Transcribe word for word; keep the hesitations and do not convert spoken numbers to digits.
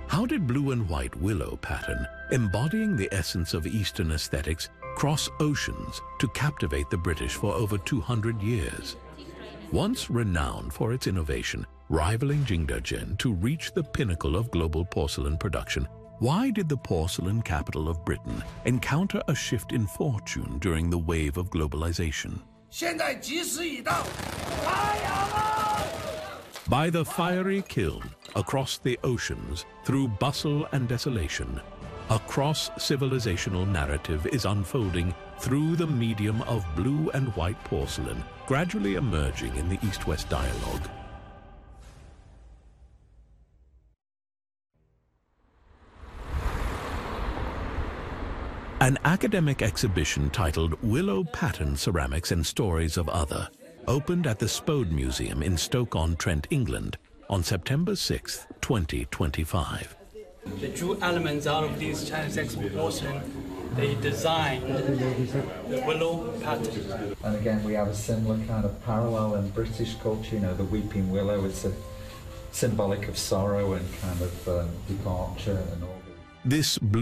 How did blue and white willow pattern, embodying the essence of Eastern aesthetics, cross oceans to captivate the British for over two hundred years? Once renowned for its innovation, rivaling Jingdezhen to reach the pinnacle of global porcelain production, why did the porcelain capital of Britain encounter a shift in fortune during the wave of globalization? By the fiery kiln, across the oceans, through bustle and desolation, a cross-civilizational narrative is unfolding through the medium of blue and white porcelain, gradually emerging in the East-West dialogue. An academic exhibition titled Willow Pattern Ceramics and Stories of Other opened at the Spode Museum in Stoke-on-Trent, England on September sixth, twenty twenty-five. They drew elements out of these Chinese export porcelain. They designed the willow pattern. And again, we have a similar kind of parallel in British culture. You know, the weeping willow is a symbolic of sorrow and kind of um, departure and all. This